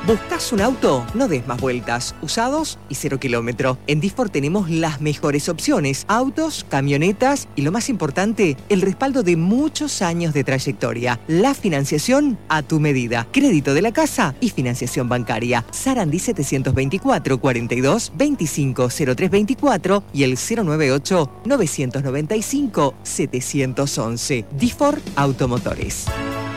¿Buscas un auto? No des más vueltas. Usados y 0 kilómetro. En Disfor tenemos las mejores opciones. Autos, camionetas y lo más importante, el respaldo de muchos años de trayectoria. La financiación a tu medida. Crédito de la casa y financiación bancaria. Sarandí 724 42 25 0324 y el 098 995 711. Disfor Automotores.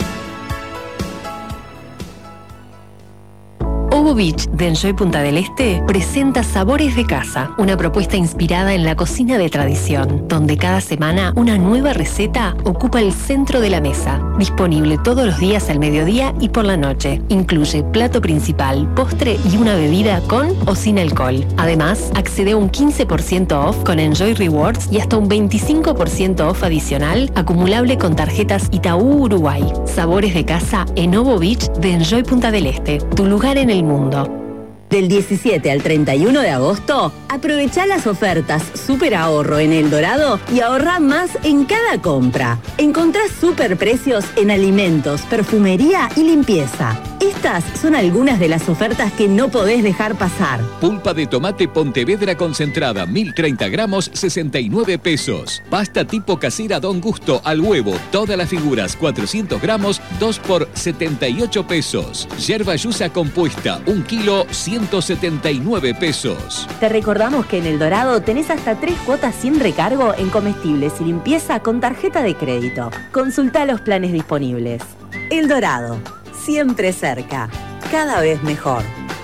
Ovo Beach de Enjoy Punta del Este presenta Sabores de Casa, una propuesta inspirada en la cocina de tradición, donde cada semana una nueva receta ocupa el centro de la mesa. Disponible todos los días al mediodía y por la noche. Incluye plato principal, postre y una bebida con o sin alcohol. Además, accede a un 15% off con Enjoy Rewards y hasta un 25% off adicional acumulable con tarjetas Itaú Uruguay. Sabores de Casa en Ovo Beach de Enjoy Punta del Este, tu lugar en el mundo. Del 17 al 31 de agosto, aprovecha las ofertas Super Ahorro en El Dorado y ahorrá más en cada compra. Encontrás superprecios en alimentos, perfumería y limpieza. Estas son algunas de las ofertas que no podés dejar pasar. Pulpa de tomate Pontevedra concentrada, 1030 gramos, 69 pesos. Pasta tipo casera Don Gusto al huevo, todas las figuras, 400 gramos, 2 por 78 pesos. Yerba yusa compuesta, 1 kilo, 179 pesos. Te recordamos que en El Dorado tenés hasta 3 cuotas sin recargo en comestibles y limpieza con tarjeta de crédito. Consultá los planes disponibles. El Dorado, siempre cerca, cada vez mejor.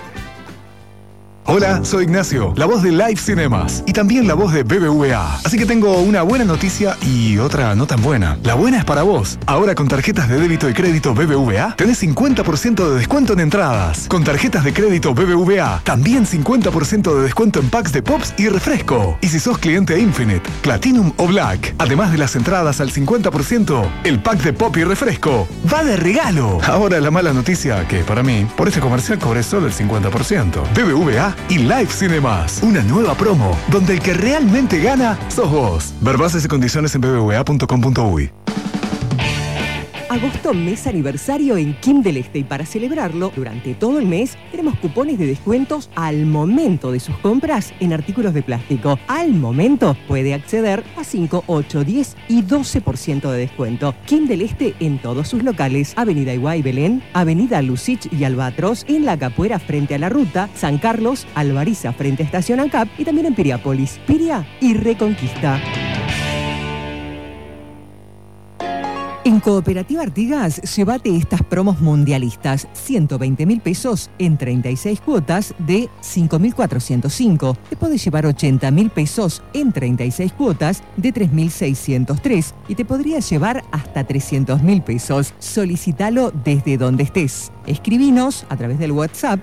Hola, soy Ignacio, la voz de Live Cinemas y también la voz de BBVA. Así que tengo una buena noticia y otra no tan buena. La buena es para vos. Ahora con tarjetas de débito y crédito BBVA tenés 50% de descuento en entradas. Con tarjetas de crédito BBVA también 50% de descuento en packs de Pops y refresco. Y si sos cliente Infinite, Platinum o Black, además de las entradas al 50%, el pack de Pop y refresco va de regalo. Ahora la mala noticia que para mí, por este comercial cobré solo el 50%. BBVA y Live Cinemas, una nueva promo donde el que realmente gana sos vos. Ver bases y condiciones en bbva.com.uy. Agosto, mes aniversario en Kim del Este, y para celebrarlo, durante todo el mes tenemos cupones de descuentos al momento de sus compras en artículos de plástico. Al momento puede acceder a 5, 8, 10 y 12% de descuento. Kim del Este en todos sus locales: Avenida Iguay Belén, Avenida Lucich y Albatros, en La Capuera frente a la ruta, San Carlos, Alvariza frente a Estación ANCAP y también en Piriápolis, Piria y Reconquista. En Cooperativa Artigas, llévate estas promos mundialistas: 120.000 pesos en 36 cuotas de 5.405. Te podés llevar 80.000 pesos en 36 cuotas de 3.603 y te podrías llevar hasta 300.000 pesos. Solicítalo desde donde estés. Escribinos a través del WhatsApp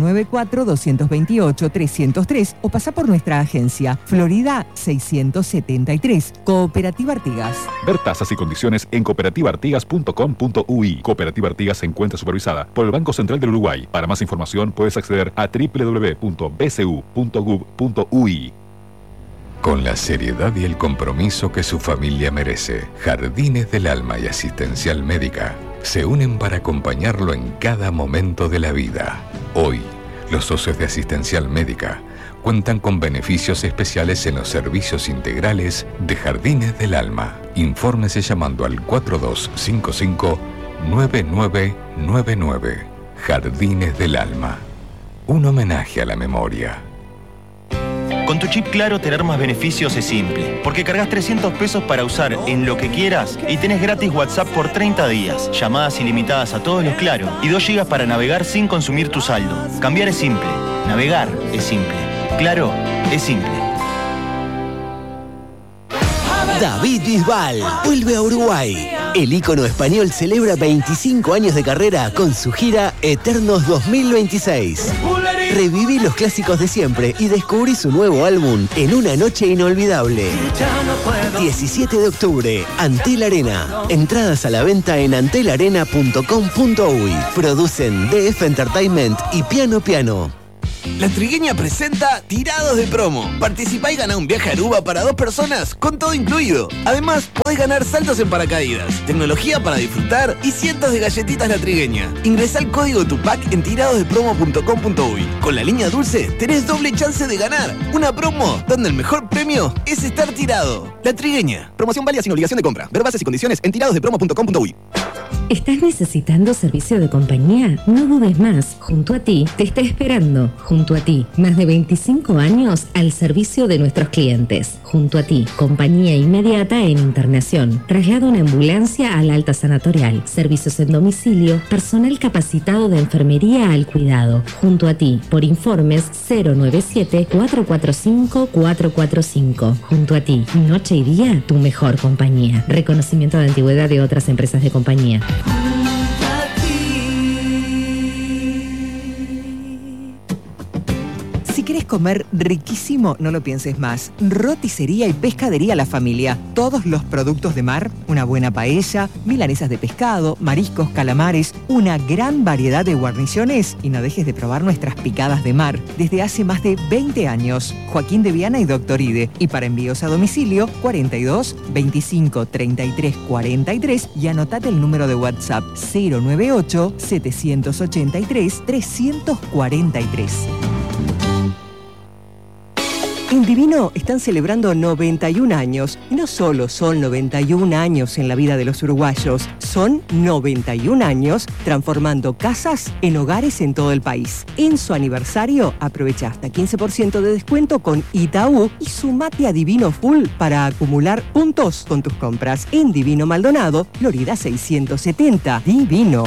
094-228-303 o pasá por nuestra agencia Florida 673. Cooperativa Artigas. Ver tasas y condiciones en cooperativaartigas.com.uy. Cooperativa Artigas se encuentra supervisada por el Banco Central del Uruguay. Para más información puedes acceder a www.bcu.gov.uy. Con la seriedad y el compromiso que su familia merece, Jardines del Alma y Asistencial Médica se unen para acompañarlo en cada momento de la vida. Hoy, los socios de Asistencial Médica cuentan con beneficios especiales en los servicios integrales de Jardines del Alma. Infórmese llamando al 4255-9999. Jardines del Alma. Un homenaje a la memoria. Con tu chip Claro, tener más beneficios es simple, porque cargas 300 pesos para usar en lo que quieras y tenés gratis WhatsApp por 30 días, llamadas ilimitadas a todos los Claro y 2 GB para navegar sin consumir tu saldo. Cambiar es simple, navegar es simple, Claro es simple. David Bisbal vuelve a Uruguay. El ícono español celebra 25 años de carrera con su gira Eternos 2026. Reviví los clásicos de siempre y descubrí su nuevo álbum en una noche inolvidable. 17 de octubre, Antel Arena. Entradas a la venta en antelarena.com.uy. Producen DF Entertainment y Piano Piano. La Trigueña presenta Tirados de Promo. Participá y gana un viaje a Aruba para 2 personas con todo incluido. Además, podés ganar saltos en paracaídas, tecnología para disfrutar y cientos de galletitas La Trigueña. Ingresá el código TUPAC en tiradosdepromo.com.uy. Con la línea dulce tenés doble chance de ganar. Una promo donde el mejor premio es estar tirado. La Trigueña. Promoción válida sin obligación de compra. Ver bases y condiciones en tiradosdepromo.com.uy. ¿Estás necesitando servicio de compañía? No dudes más. Junto a ti te está esperando. Junto a ti, más de 25 años al servicio de nuestros clientes. Junto a ti, compañía inmediata en internación. Traslado en ambulancia al alta sanatorial. Servicios en domicilio. Personal capacitado de enfermería al cuidado. Junto a ti, por informes 097-445-445. Junto a ti, noche y día, tu mejor compañía. Reconocimiento de antigüedad de otras empresas de compañía. Si querés comer riquísimo, no lo pienses más. Roticería y pescadería La Familia. Todos los productos de mar, una buena paella, milanesas de pescado, mariscos, calamares, una gran variedad de guarniciones y no dejes de probar nuestras picadas de mar. Desde hace más de 20 años. Joaquín de Viana y Doctor Ide. Y para envíos a domicilio, 42 25 33 43 y anotate el número de WhatsApp 098 783 343. En Divino están celebrando 91 años. Y no solo son 91 años en la vida de los uruguayos, son 91 años transformando casas en hogares en todo el país. En su aniversario, aprovecha hasta 15% de descuento con Itaú y sumate a Divino Full para acumular puntos con tus compras. En Divino Maldonado, Florida 670. Divino.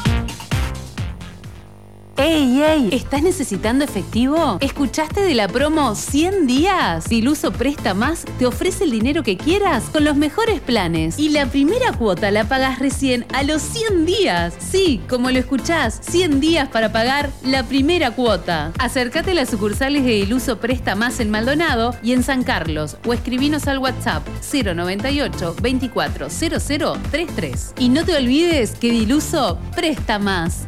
¡Ey, ey! ¿Estás necesitando efectivo? ¿Escuchaste de la promo 100 días? Diluso Presta Más te ofrece el dinero que quieras con los mejores planes. Y la primera cuota la pagas recién a los 100 días. Sí, como lo escuchás, 100 días para pagar la primera cuota. Acércate a las sucursales de Diluso Presta Más en Maldonado y en San Carlos o escribinos al WhatsApp 098 24 0033. Y no te olvides que Diluso Presta Más.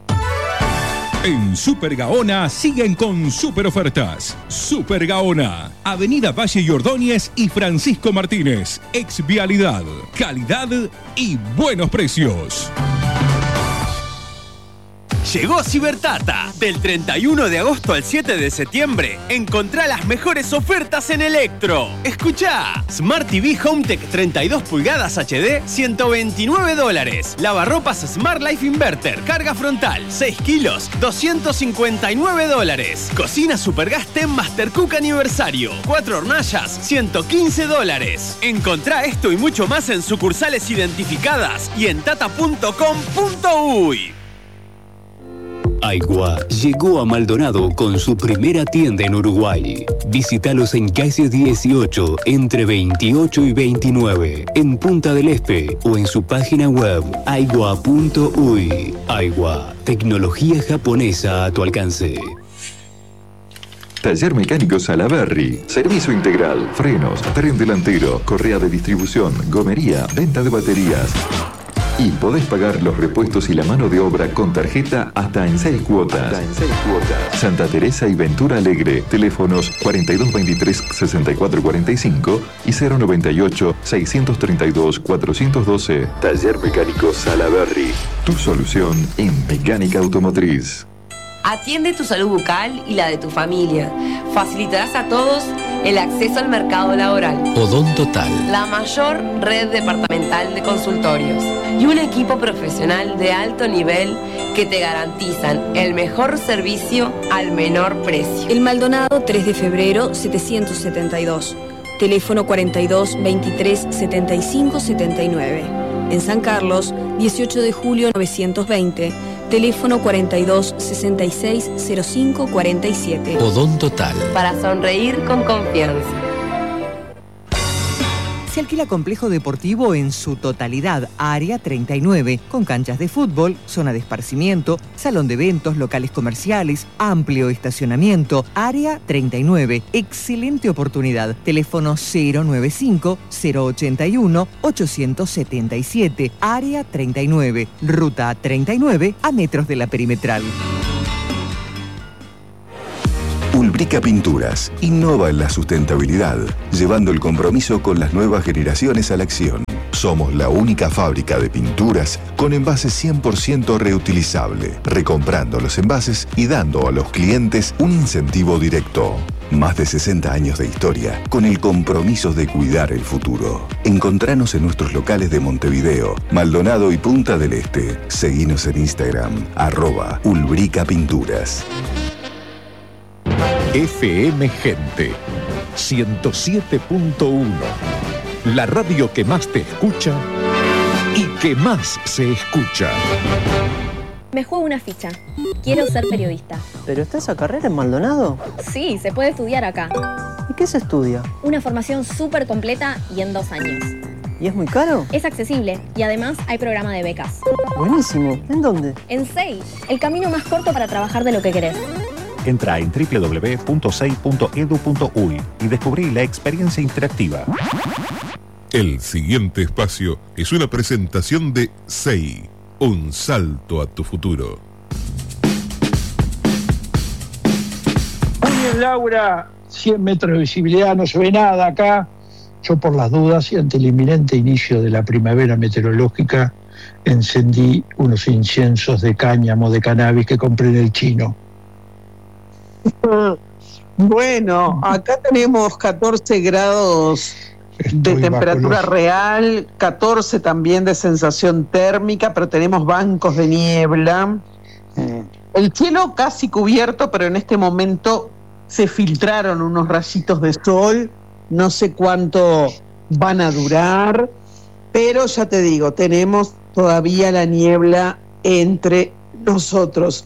En Super Gaona siguen con super ofertas. Super Gaona, Avenida Valle y Ordóñez y Francisco Martínez. Exvialidad, calidad y buenos precios. Llegó Cibertata. Del 31 de agosto al 7 de septiembre, encontrá las mejores ofertas en Electro. Escuchá. Smart TV HomeTech 32 pulgadas HD, $129. Lavarropas Smart Life Inverter, carga frontal, 6 kilos, $259. Cocina Supergas TEM Master Cook Aniversario, 4 hornallas, $115. Encontrá esto y mucho más en sucursales identificadas y en tata.com.uy. Aigua llegó a Maldonado con su primera tienda en Uruguay. Visítalos en calle 18, entre 28 y 29, en Punta del Este o en su página web aigua.uy. Aigua, tecnología japonesa a tu alcance. Taller Mecánico Salaberry. Servicio integral, frenos, tren delantero, correa de distribución, gomería, venta de baterías. Y podés pagar los repuestos y la mano de obra con tarjeta hasta en 6 cuotas. Santa Teresa y Ventura Alegre. Teléfonos 4223-6445 y 098-632-412. Taller Mecánico Salaberry. Tu solución en mecánica automotriz. Atiende tu salud bucal y la de tu familia. Facilitarás a todos el acceso al mercado laboral. Odontotal. La mayor red departamental de consultorios y un equipo profesional de alto nivel que te garantizan el mejor servicio al menor precio. El Maldonado 3 de febrero 772. Teléfono 42 23 75 79. En San Carlos 18 de julio 920. Teléfono 42 66 05 47. Odontotal. Para sonreír con confianza. Se alquila complejo deportivo en su totalidad, Área 39, con canchas de fútbol, zona de esparcimiento, salón de eventos, locales comerciales, amplio estacionamiento. Área 39, excelente oportunidad. Teléfono 095-081-877. Área 39, ruta 39, a metros de la perimetral. Ulbrica Pinturas innova en la sustentabilidad, llevando el compromiso con las nuevas generaciones a la acción. Somos la única fábrica de pinturas con envases 100% reutilizable, recomprando los envases y dando a los clientes un incentivo directo. Más de 60 años de historia con el compromiso de cuidar el futuro. Encontranos en nuestros locales de Montevideo, Maldonado y Punta del Este. Seguinos en Instagram, @Ulbrica Pinturas. FM Gente 107.1. La radio que más te escucha y que más se escucha. Me juego una ficha. Quiero ser periodista. ¿Pero está esa carrera en Maldonado? Sí, se puede estudiar acá. ¿Y qué se estudia? Una formación súper completa y en 2 años. ¿Y es muy caro? Es accesible y además hay programa de becas. Buenísimo. ¿En dónde? En SEI, el camino más corto para trabajar de lo que querés. Entra en www.sei.edu.uy y descubrí la experiencia interactiva. El siguiente espacio es una presentación de SEI. Un salto a tu futuro. Muy bien, Laura. 100 metros de visibilidad, no se ve nada acá. Yo, por las dudas y ante el inminente inicio de la primavera meteorológica, encendí unos inciensos de cáñamo, de cannabis que compré en el chino. Bueno, acá tenemos 14 grados de temperatura real, 14 también de sensación térmica, pero tenemos bancos de niebla. El cielo casi cubierto, pero en este momento se filtraron unos rayitos de sol. No sé cuánto van a durar, pero ya te digo, tenemos todavía la niebla entre nosotros.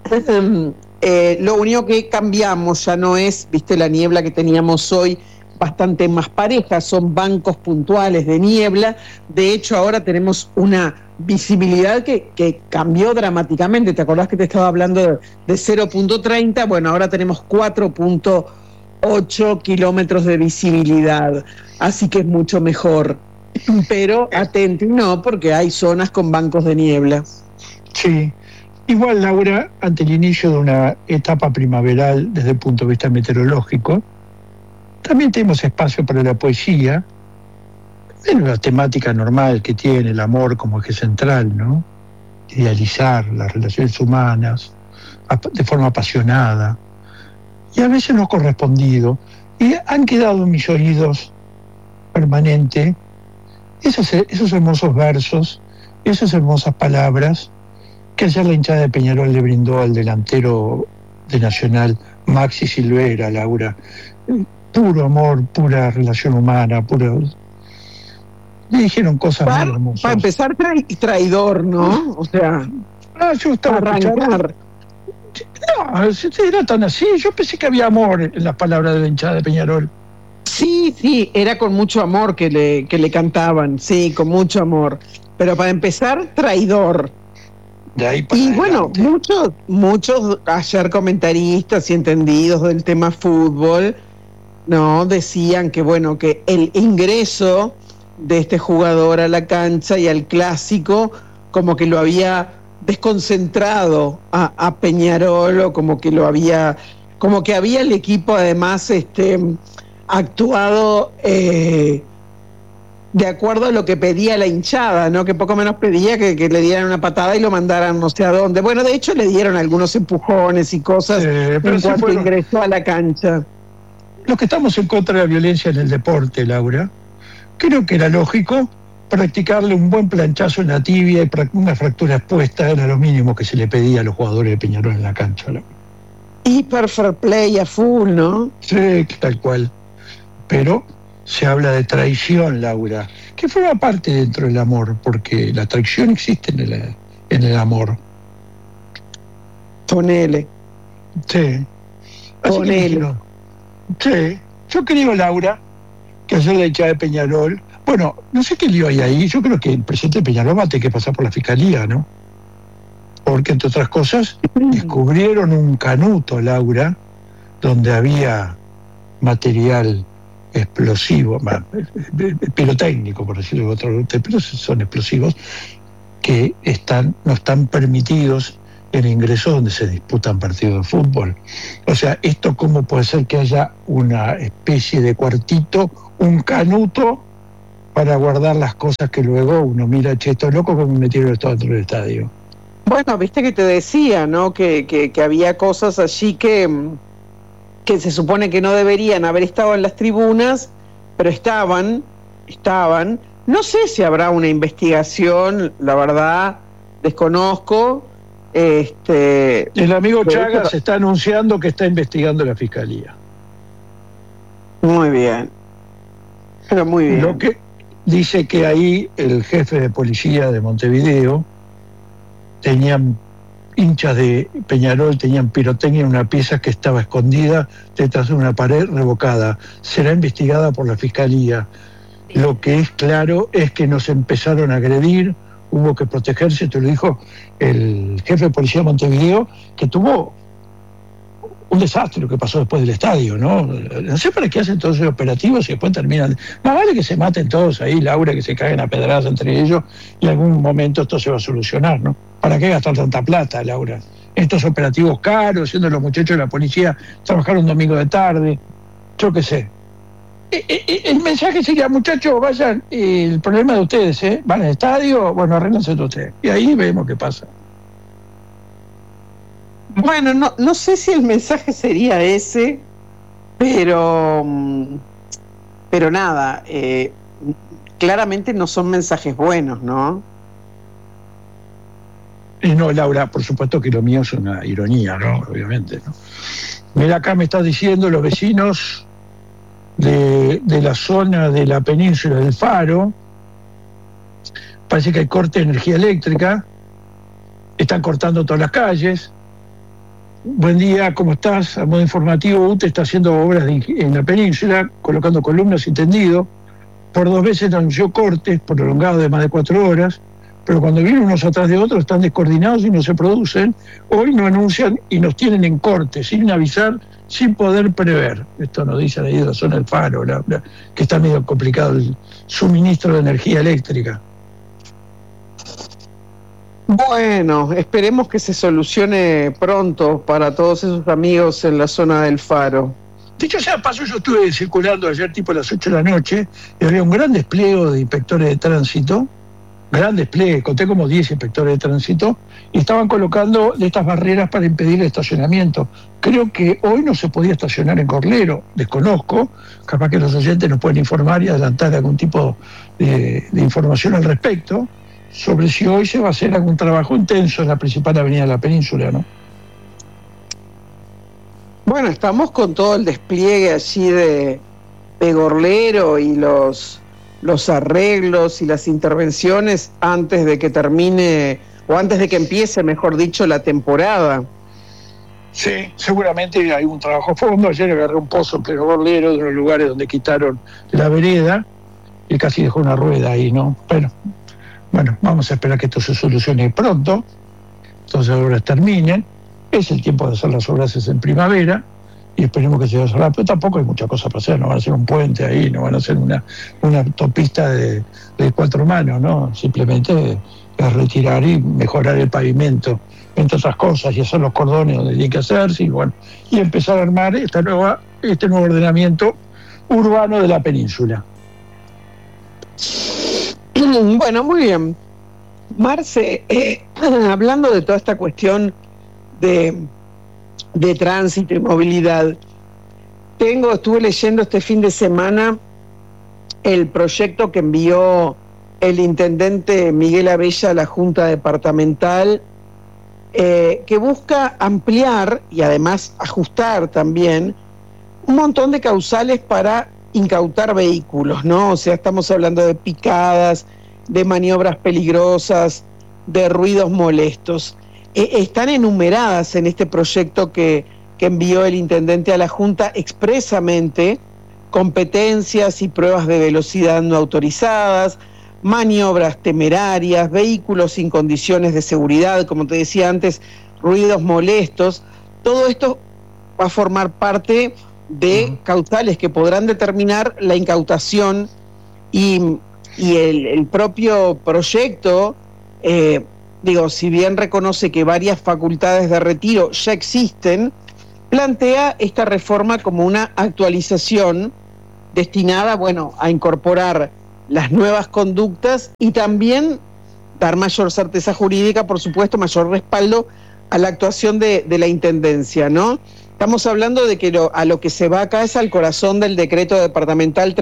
Lo único que cambiamos ya no es, viste, la niebla que teníamos hoy, bastante más pareja, son bancos puntuales de niebla. De hecho, ahora tenemos una visibilidad que cambió dramáticamente. ¿Te acordás que te estaba hablando de 0.30? Bueno, ahora tenemos 4.8 kilómetros de visibilidad, así que es mucho mejor. Pero atento, no, porque hay zonas con bancos de niebla. Sí. Igual, Laura, ante el inicio de una etapa primaveral desde el punto de vista meteorológico, también tenemos espacio para la poesía, en la temática normal que tiene el amor como eje central, ¿no? Idealizar las relaciones humanas de forma apasionada, y a veces no correspondido. Y han quedado en mis oídos permanente esos hermosos versos, esas hermosas palabras que ayer la hinchada de Peñarol le brindó al delantero de Nacional, Maxi Silvera, Laura. Puro amor, pura relación humana, puro... Le dijeron cosas muy hermosas. Para empezar, traidor, ¿no? O sea, yo estaba arrancar. No, era tan así. Yo pensé que había amor en las palabras de la hinchada de Peñarol. Sí, era con mucho amor que le cantaban, sí, con mucho amor. Pero para empezar, traidor. De ahí para y adelante. Bueno, muchos ayer comentaristas y entendidos del tema fútbol, no, decían que bueno, que el ingreso de este jugador a la cancha y al clásico como que lo había desconcentrado a Peñarol, o como que había el equipo además actuado de acuerdo a lo que pedía la hinchada, ¿no? Que poco menos pedía que le dieran una patada y lo mandaran no sé a dónde. Bueno, de hecho le dieron algunos empujones y cosas en cuanto ingresó a la cancha. Los que estamos en contra de la violencia en el deporte, Laura, creo que era lógico practicarle un buen planchazo en la tibia y una fractura expuesta era lo mínimo que se le pedía a los jugadores de Peñarol en la cancha, Laura. Hiper fair play a full, ¿no? Sí, tal cual. Pero se habla de traición, Laura, que forma parte dentro del amor, porque la traición existe en el amor. Ponele. Sí. Ponele. Sí. Yo creo, Laura, que ayer la hinchada de Peñarol, bueno, no sé qué lío hay ahí, yo creo que el presidente de Peñarol va a tener que pasar por la fiscalía, ¿no? Porque, entre otras cosas, descubrieron un canuto, Laura, donde había material explosivo, pirotécnico, por decirlo de otro, pero son explosivos que no están permitidos el ingreso donde se disputan partidos de fútbol. O sea, ¿esto cómo puede ser que haya una especie de cuartito, un canuto, para guardar las cosas que luego uno mira, che, esto es loco, como metieron esto dentro del estadio? Bueno, viste que te decía, ¿no? Que había cosas allí que se supone que no deberían haber estado en las tribunas, pero estaban. No sé si habrá una investigación, la verdad, desconozco. El amigo Chagas está anunciando que está investigando la fiscalía. Muy bien. Pero muy bien. Lo que dice que ahí el jefe de policía de Montevideo tenían hinchas de Peñarol, tenían pirotecnia en una pieza que estaba escondida detrás de una pared revocada. Será investigada por la fiscalía. Lo que es claro es que nos empezaron a agredir, hubo que protegerse, te lo dijo el jefe de policía de Montevideo, que tuvo un desastre lo que pasó después del estadio, ¿no? No sé para qué hacen todos esos operativos y después terminan. Más vale que se maten todos ahí, Laura, que se caguen a pedradas entre ellos y en algún momento esto se va a solucionar, ¿no? ¿Para qué gastar tanta plata, Laura? Estos operativos caros, siendo los muchachos de la policía trabajar un domingo de tarde, yo qué sé. El mensaje sería, muchachos, vayan, el problema de ustedes, van al estadio, bueno, arréglense de ustedes. Y ahí vemos qué pasa. Bueno, no sé si el mensaje sería ese, pero nada, claramente no son mensajes buenos, ¿no? No, Laura, por supuesto que lo mío es una ironía, ¿no? Obviamente, ¿no? Mira, acá me está diciendo los vecinos de la zona de la península del Faro, parece que hay corte de energía eléctrica, están cortando todas las calles. Buen día, ¿cómo estás? A modo informativo, UTE está haciendo obras en la península, colocando columnas y tendido. Por 2 veces anunció cortes prolongados de más de 4 horas, pero cuando vienen unos atrás de otros están descoordinados y no se producen. Hoy no anuncian y nos tienen en corte, sin avisar, sin poder prever. Esto nos dicen ahí de la zona del Faro, que está medio complicado el suministro de energía eléctrica. Bueno, esperemos que se solucione pronto para todos esos amigos en la zona del Faro. Dicho sea paso, yo estuve circulando ayer tipo a las 8 de la noche y había un gran despliegue de inspectores de tránsito, gran despliegue, conté como 10 inspectores de tránsito, y estaban colocando de estas barreras para impedir el estacionamiento. Creo que hoy no se podía estacionar en Corlero, desconozco, capaz que los oyentes nos pueden informar y adelantar algún tipo de información al respecto, sobre si hoy se va a hacer algún trabajo intenso en la principal avenida de la península, ¿no? Bueno, estamos con todo el despliegue allí de Gorlero y los arreglos y las intervenciones antes de que termine, o antes de que empiece, mejor dicho, la temporada. Sí, seguramente hay un trabajo a fondo. Ayer agarré un pozo en pleno Gorlero, de unos lugares donde quitaron la vereda, y casi dejó una rueda ahí, ¿no? Bueno, vamos a esperar que esto se solucione pronto, entonces las obras terminen. Es el tiempo de hacer las obras en primavera y esperemos que se vaya a cerrar, pero tampoco hay mucha cosa para hacer, no van a hacer un puente ahí, no van a hacer una autopista de 4 manos, ¿no? Simplemente es retirar y mejorar el pavimento, entre otras cosas, y hacer los cordones donde tiene que hacerse, y empezar a armar este nuevo ordenamiento urbano de la península. Bueno, muy bien. Marce, hablando de toda esta cuestión de tránsito y movilidad, estuve leyendo este fin de semana el proyecto que envió el intendente Miguel Abella a la Junta Departamental, que busca ampliar y además ajustar también un montón de causales para incautar vehículos, ¿no? O sea, estamos hablando de picadas, de maniobras peligrosas, de ruidos molestos. Están enumeradas en este proyecto que envió el intendente a la Junta expresamente competencias y pruebas de velocidad no autorizadas, maniobras temerarias, vehículos sin condiciones de seguridad, como te decía antes, ruidos molestos. Todo esto va a formar parte de causales que podrán determinar la incautación y el propio proyecto si bien reconoce que varias facultades de retiro ya existen, plantea esta reforma como una actualización destinada, a incorporar las nuevas conductas y también dar mayor certeza jurídica, por supuesto, mayor respaldo a la actuación de la Intendencia, ¿no? Estamos hablando de que a lo que se va acá es al corazón del decreto departamental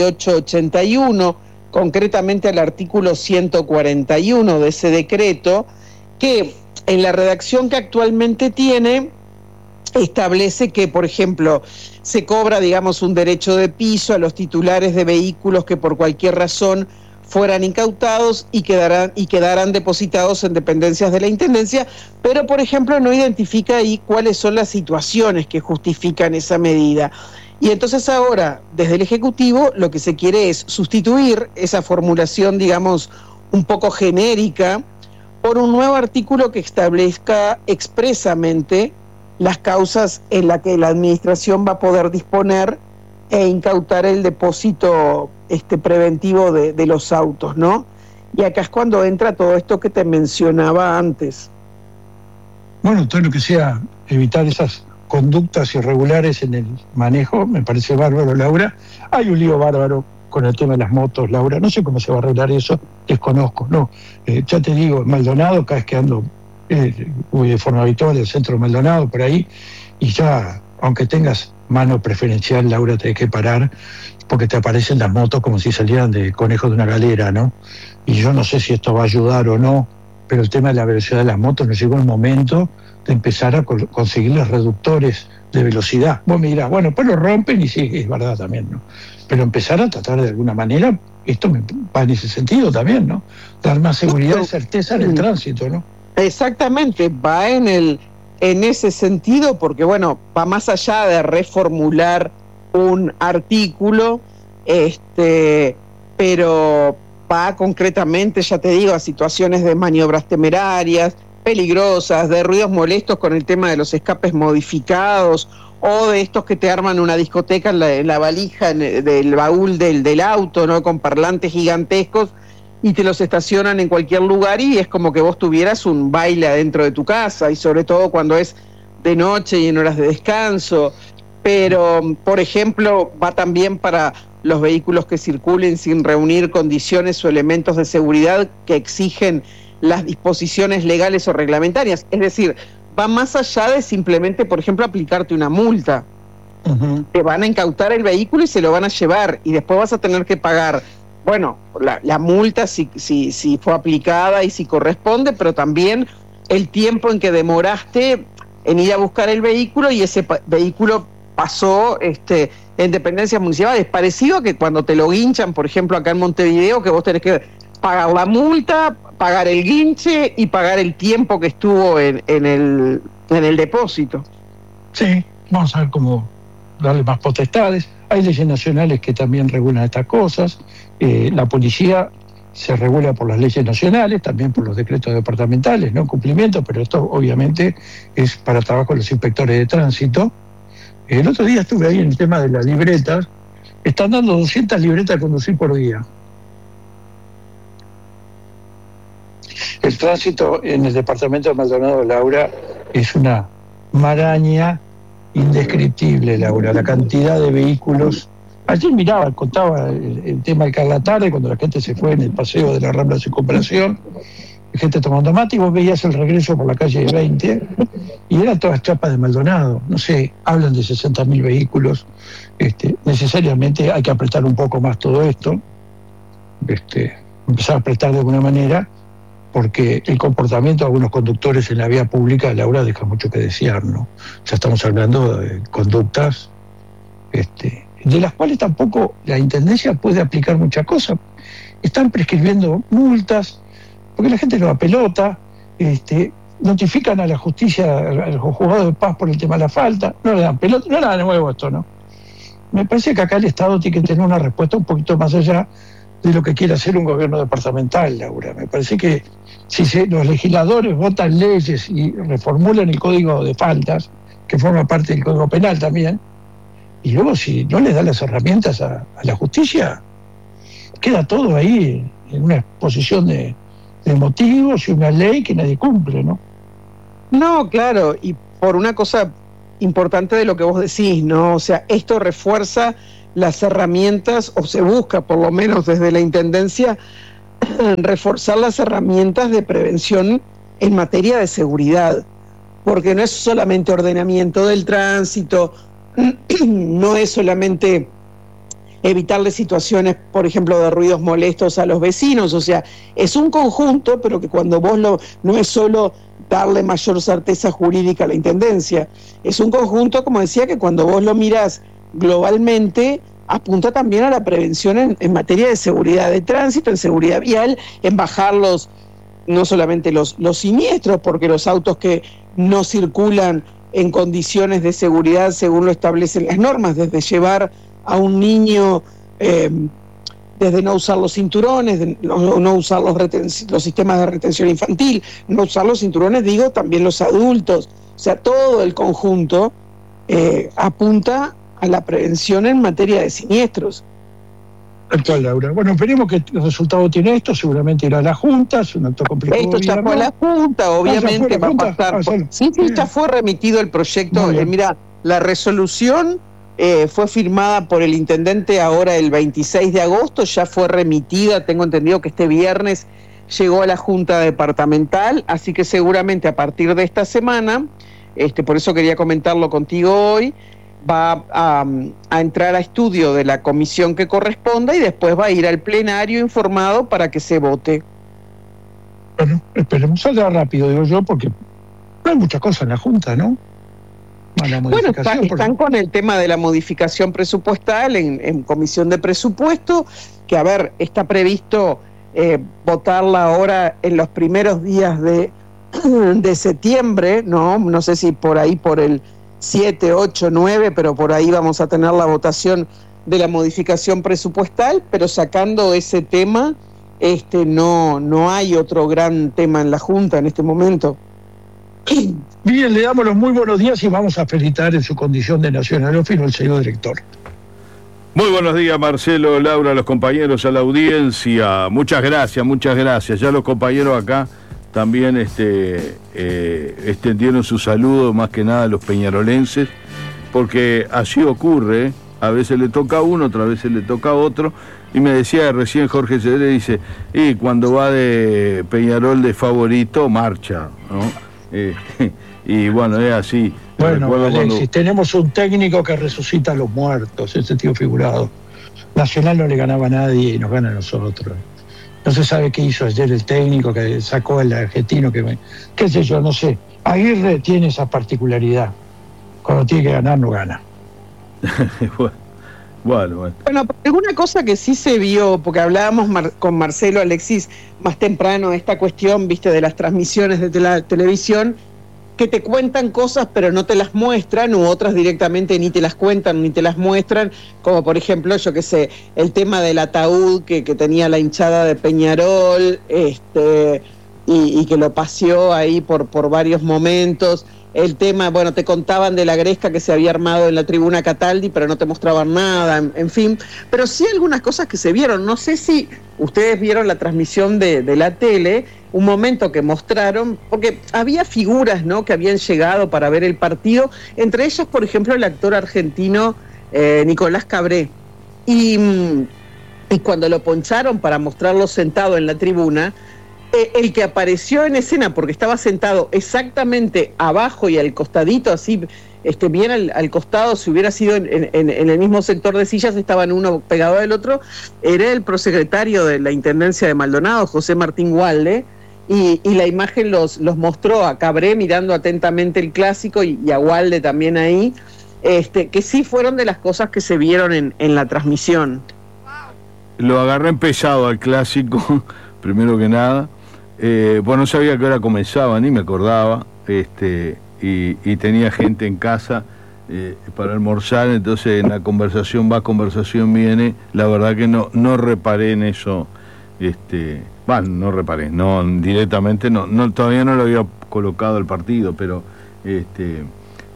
3881, concretamente al artículo 141 de ese decreto, que en la redacción que actualmente tiene establece que, por ejemplo, se cobra, un derecho de piso a los titulares de vehículos que por cualquier razón fueran incautados y quedarán depositados en dependencias de la Intendencia, pero, por ejemplo, no identifica ahí cuáles son las situaciones que justifican esa medida. Y entonces ahora, desde el Ejecutivo, lo que se quiere es sustituir esa formulación, un poco genérica, por un nuevo artículo que establezca expresamente las causas en las que la Administración va a poder disponer e incautar el depósito preventivo de los autos, ¿no? Y acá es cuando entra todo esto que te mencionaba antes. Bueno, todo lo que sea evitar esas conductas irregulares en el manejo, me parece bárbaro, Laura. Hay un lío bárbaro con el tema de las motos, Laura. No sé cómo se va a arreglar eso, desconozco. No, ya te digo, Maldonado, cada vez que ando de forma habitual del centro de Maldonado, por ahí, y ya, aunque tengas mano preferencial, Laura, te hay que parar, porque te aparecen las motos como si salieran de conejos de una galera, ¿no? Y yo no sé si esto va a ayudar o no, pero el tema de la velocidad de las motos nos llegó el momento de empezar a conseguirles reductores de velocidad. Vos me dirás, bueno, pues lo rompen y sí, es verdad también, ¿no? Pero empezar a tratar de alguna manera, esto va en ese sentido también, ¿no? Dar más seguridad y certeza en el tránsito, ¿no? Exactamente, va en ese sentido, porque va más allá de reformular un artículo, pero va concretamente, ya te digo, a situaciones de maniobras temerarias, peligrosas, de ruidos molestos con el tema de los escapes modificados, o de estos que te arman una discoteca en la valija del baúl del auto, ¿no? Con parlantes gigantescos, y te los estacionan en cualquier lugar y es como que vos tuvieras un baile adentro de tu casa, y sobre todo cuando es de noche y en horas de descanso. Pero, por ejemplo, va también para los vehículos que circulen sin reunir condiciones o elementos de seguridad que exigen las disposiciones legales o reglamentarias. Es decir, va más allá de simplemente, por ejemplo, aplicarte una multa. Uh-huh. Te van a incautar el vehículo y se lo van a llevar, y después vas a tener que pagar la multa si fue aplicada y si corresponde, pero también el tiempo en que demoraste en ir a buscar el vehículo, y ese vehículo pasó en dependencias municipales. Parecido a que cuando te lo guinchan, por ejemplo, acá en Montevideo, que vos tenés que pagar la multa, pagar el guinche y pagar el tiempo que estuvo en el depósito. Sí, vamos a ver cómo darle más potestades. Hay leyes nacionales que también regulan estas cosas. La policía se regula por las leyes nacionales, también por los decretos departamentales, no en cumplimiento, pero esto obviamente es para trabajo de los inspectores de tránsito. El otro día estuve ahí en el tema de las libretas. Están dando 200 libretas de conducir por día. El tránsito en el departamento de Maldonado, Laura, es una maraña indescriptible, Laura. La cantidad de vehículos. Ayer contaba el tema del Carla Tarde, cuando la gente se fue en el paseo de la Rambla de Circunvalación, gente tomando mate, y vos veías el regreso por la calle 20, y eran todas chapas de Maldonado. No sé, hablan de 60.000 vehículos. Necesariamente hay que apretar un poco más todo esto, empezar a apretar de alguna manera, porque el comportamiento de algunos conductores en la vía pública, Laura, deja mucho que desear, ¿no? Ya estamos hablando de conductas de las cuales tampoco la Intendencia puede aplicar muchas cosas. Están prescribiendo multas, porque la gente no da pelota, notifican a la justicia, a los juzgados de paz por el tema de la falta, no le dan pelota, no nada de nuevo esto, ¿no? Me parece que acá el Estado tiene que tener una respuesta un poquito más allá de lo que quiere hacer un gobierno departamental, Laura. Me parece que si los legisladores votan leyes y reformulan el código de faltas, que forma parte del código penal también, y luego si no les dan las herramientas a la justicia, queda todo ahí en una posición de de motivos y una ley que nadie cumple, ¿no? No, claro, y por una cosa importante de lo que vos decís, ¿no? O sea, esto refuerza las herramientas, o se busca por lo menos desde la Intendencia, reforzar las herramientas de prevención en materia de seguridad, porque no es solamente ordenamiento del tránsito, no es solamente evitarle situaciones, por ejemplo, de ruidos molestos a los vecinos, o sea, es un conjunto, pero que cuando vos no es solo darle mayor certeza jurídica a la Intendencia, es un conjunto, como decía, que cuando vos lo mirás globalmente, apunta también a la prevención en materia de seguridad de tránsito, en seguridad vial, en bajar no solamente los siniestros, porque los autos que no circulan en condiciones de seguridad según lo establecen las normas, desde llevar a un niño, desde no usar los cinturones, no usar los sistemas de retención infantil, no usar los cinturones, digo, también los adultos, o sea, todo el conjunto apunta a la prevención en materia de siniestros. Actual, Laura. Bueno, esperemos que el resultado tiene esto, seguramente irá a la Junta, es un acto complicado. Esto ya fue a la Junta, obviamente va a pasar. Sí, ya fue remitido el proyecto. Mira, la resolución fue firmada por el intendente ahora el 26 de agosto, ya fue remitida, tengo entendido que este viernes llegó a la Junta Departamental, así que seguramente a partir de esta semana, por eso quería comentarlo contigo hoy, va a entrar a estudio de la comisión que corresponda y después va a ir al plenario informado para que se vote. Bueno, esperemos, saldrá rápido, digo yo, porque no hay muchas cosas en la Junta, ¿no? Bueno, están con el tema de la modificación presupuestal en comisión de presupuesto, que a ver, está previsto votarla ahora en los primeros días de septiembre, no sé si por ahí por el 7, 8, 9, pero por ahí vamos a tener la votación de la modificación presupuestal, pero sacando ese tema, no hay otro gran tema en la Junta en este momento. Bien, le damos los muy buenos días y vamos a felicitar en su condición de nacionalófilo al señor director. Muy buenos días, Marcelo, Laura, los compañeros, a la audiencia. Muchas gracias. Ya los compañeros acá también extendieron su saludo, más que nada a los peñarolenses, porque así ocurre, a veces le toca a uno, otras veces le toca a otro, y me decía recién Jorge Cedré, dice, y cuando va de Peñarol de favorito, marcha, ¿no? Y bueno, es así. Bueno, Alexis, tenemos un técnico que resucita a los muertos, ese tío figurado. Nacional no le ganaba a nadie y nos gana a nosotros. No se sabe qué hizo ayer el técnico que sacó al argentino, qué sé yo, no sé. Aguirre tiene esa particularidad. Cuando tiene que ganar, no gana. Bueno, alguna cosa que sí se vio, porque hablábamos con Marcelo, Alexis, más temprano, esta cuestión, viste, de las transmisiones de la televisión, que te cuentan cosas pero no te las muestran, u otras directamente ni te las cuentan ni te las muestran, como por ejemplo, yo qué sé, el tema del ataúd que tenía la hinchada de Peñarol, y que lo paseó ahí por varios momentos. El tema, bueno, te contaban de la gresca que se había armado en la tribuna Cataldi, pero no te mostraban nada, en fin. Pero sí algunas cosas que se vieron. No sé si ustedes vieron la transmisión de la tele, un momento que mostraron, porque había figuras, ¿no?, que habían llegado para ver el partido, entre ellas, por ejemplo, el actor argentino Nicolás Cabré. Y cuando lo poncharon para mostrarlo sentado en la tribuna, el que apareció en escena, porque estaba sentado exactamente abajo y al costadito, así, bien al costado, si hubiera sido en el mismo sector de sillas, estaban uno pegado al otro, era el prosecretario de la Intendencia de Maldonado, José Martín Walde, y la imagen los mostró a Cabré mirando atentamente el clásico y a Walde también ahí, que sí fueron de las cosas que se vieron en la transmisión. Lo agarré empezado al clásico, primero que nada. No sabía que hora comenzaba, ni me acordaba, y tenía gente en casa para almorzar, entonces en la conversación va, conversación viene, la verdad que no reparé en eso, no reparé, no directamente, no todavía no lo había colocado el partido, pero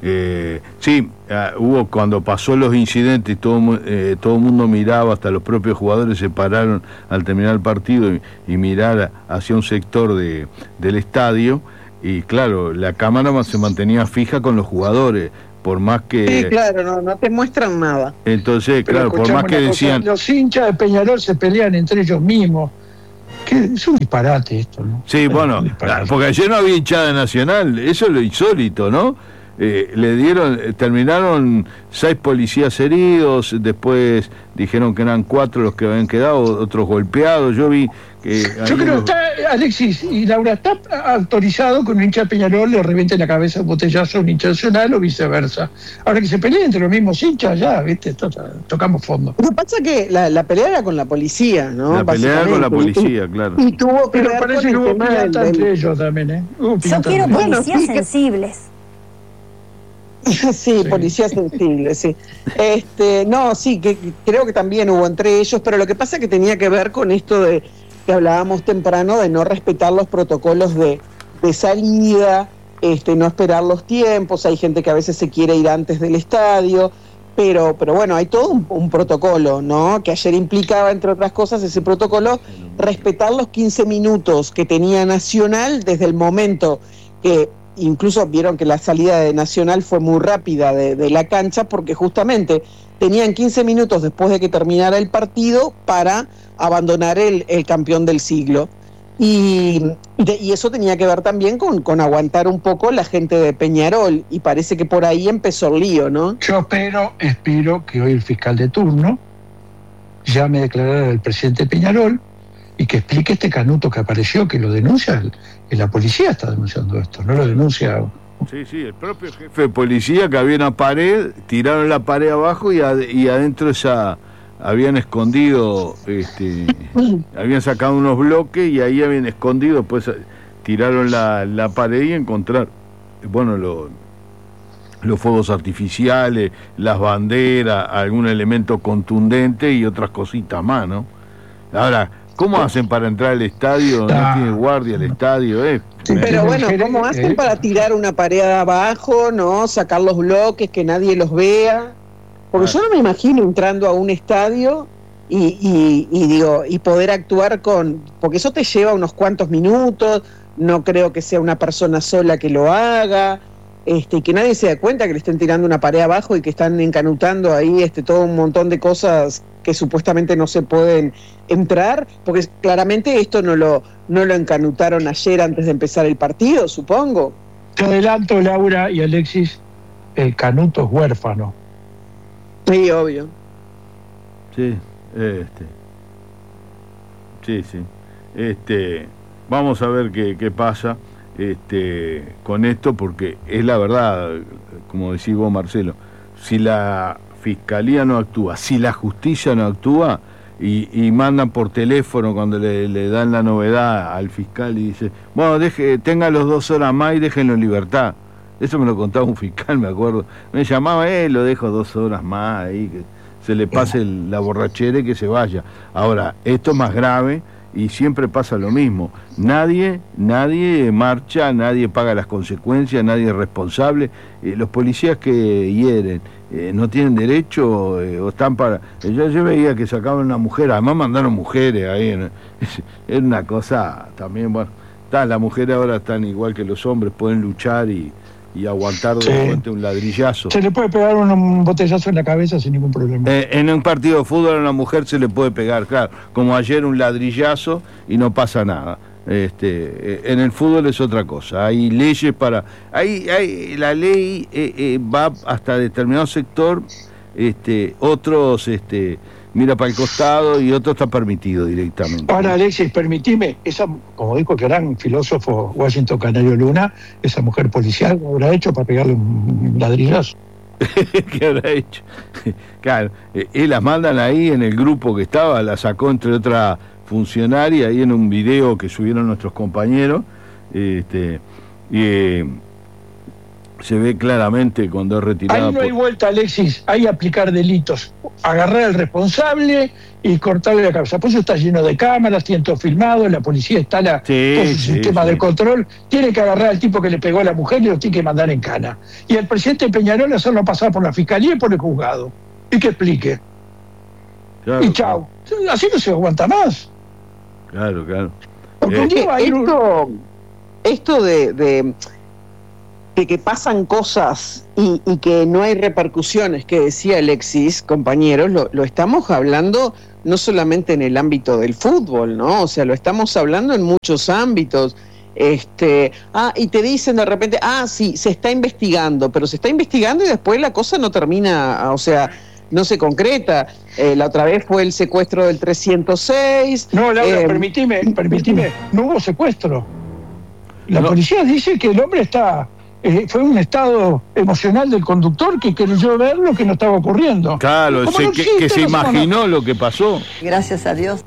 Sí, hubo cuando pasó los incidentes, todo el mundo miraba, hasta los propios jugadores se pararon al terminar el partido y mirar hacia un sector del estadio, y claro, la cámara se mantenía fija con los jugadores, por más que... Sí, claro, no te muestran nada. Entonces, claro, por más que decían... Los hinchas de Peñarol se pelean entre ellos mismos. Es un disparate esto, ¿no? Sí, bueno, porque ayer no había hinchada nacional, eso es lo insólito, ¿no? Terminaron 6 policías heridos, después dijeron que eran 4 los que habían quedado, otros golpeados. Yo vi que... Yo creo que Alexis y Laura, ¿está autorizado que un hincha de Peñarol le reviente la cabeza un botellazo a un hincha nacional o viceversa? Ahora que se peleen entre los mismos hinchas, ya, ¿viste? Tocamos fondo. Lo que pasa es que la pelea era con la policía, ¿no? La pelea era con la policía, claro. Y tuvo que Pero ver parece con que hubo el tema piñata entre ellos también, ¿eh? Yo quiero policías sensibles. Sí, policías sensibles, sí. No, sí, que creo que también hubo entre ellos, pero lo que pasa es que tenía que ver con esto de que hablábamos temprano, de no respetar los protocolos de salida, no esperar los tiempos. Hay gente que a veces se quiere ir antes del estadio, pero bueno, hay todo un protocolo, ¿no? Que ayer implicaba, entre otras cosas, ese protocolo, respetar los 15 minutos que tenía Nacional desde el momento que... Incluso vieron que la salida de Nacional fue muy rápida de la cancha, porque justamente tenían 15 minutos después de que terminara el partido para abandonar el campeón del siglo. Y eso tenía que ver también con aguantar un poco la gente de Peñarol, y parece que por ahí empezó el lío, ¿no? Yo espero que hoy el fiscal de turno llame a declarar al presidente de Peñarol y que explique este canuto que apareció, que lo denuncia, la policía está denunciando esto, no lo denuncia... Sí, el propio jefe de policía, que había una pared, tiraron la pared abajo y adentro habían escondido, habían sacado unos bloques y ahí habían escondido, después tiraron la pared y encontraron, bueno, los fuegos artificiales, las banderas, algún elemento contundente y otras cositas más, ¿no? Ahora, ¿cómo hacen para entrar al estadio? No tiene guardia el estadio, Sí, pero bueno, ¿cómo hacen para tirar una pared abajo, no? Sacar los bloques, que nadie los vea. Porque yo no me imagino entrando a un estadio y poder actuar porque eso te lleva unos cuantos minutos, no creo que sea una persona sola que lo haga, y que nadie se da cuenta que le estén tirando una pared abajo y que están encanutando ahí todo un montón de cosas que supuestamente no se pueden entrar, porque claramente esto no lo encanutaron ayer antes de empezar el partido, supongo. Te adelanto, Laura y Alexis, el canuto es huérfano. Sí, obvio. Sí, vamos a ver qué pasa con esto, porque es la verdad, como decís vos, Marcelo, si la fiscalía no actúa, si la justicia no actúa y mandan por teléfono cuando le dan la novedad al fiscal y dice, bueno, tenga los 2 horas más y déjenlo en libertad. Eso me lo contaba un fiscal, me acuerdo. Me llamaba, lo dejo 2 horas más ahí, que se le pase la borrachera y que se vaya. Ahora, esto es más grave y siempre pasa lo mismo. Nadie marcha, nadie paga las consecuencias, nadie es responsable. Los policías que hieren no tienen derecho o están para... Yo veía que sacaban una mujer, además mandaron mujeres ahí. Es una cosa también, bueno, las mujeres ahora están igual que los hombres, pueden luchar y aguantar de un ladrillazo. Se le puede pegar un botellazo en la cabeza sin ningún problema. En un partido de fútbol a una mujer se le puede pegar, claro, como ayer un ladrillazo y no pasa nada. En el fútbol es otra cosa, hay leyes para... la ley va hasta determinado sector, otros mira para el costado y otro está permitido directamente. Ahora, Alexis, permitime, como dijo el gran filósofo Washington Canario Luna, esa mujer policial, ¿qué habrá hecho para pegarle un ladrillazo? ¿Qué habrá hecho? Claro, y las mandan ahí en el grupo que estaba, la sacó entre otra funcionaria ahí en un video que subieron nuestros compañeros, Se ve claramente cuando es retirado. Ahí no hay vuelta, Alexis, hay aplicar delitos, agarrar al responsable y cortarle la cabeza. Pues eso está lleno de cámaras, tiene todo filmado, la policía instala todo su sistema de control, tiene que agarrar al tipo que le pegó a la mujer y lo tiene que mandar en cana. Y el presidente Peñarol hacerlo pasar por la fiscalía y por el juzgado. Y que explique. Claro, y chao. Así no se aguanta más. Claro. Porque un día va a ir... Esto de que pasan cosas y que no hay repercusiones, que decía Alexis, compañeros, lo estamos hablando no solamente en el ámbito del fútbol, ¿no? O sea, lo estamos hablando en muchos ámbitos. Y te dicen de repente, sí, se está investigando, pero se está investigando y después la cosa no termina, o sea, no se concreta. La otra vez fue el secuestro del 306. No, Laura, permitime, no hubo secuestro. La policía dice que el hombre está... fue un estado emocional del conductor que creyó ver lo que no estaba ocurriendo. Claro, que se imaginó lo que pasó. Gracias a Dios.